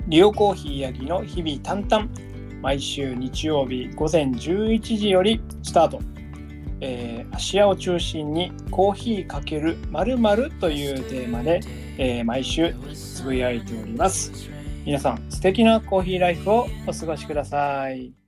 リオコーヒー八木の日々淡々、毎週日曜日午前11時よりスタート。芦屋を中心にコーヒー×〇〇というテーマで、毎週つぶやいております。皆さん素敵なコーヒーライフをお過ごしください。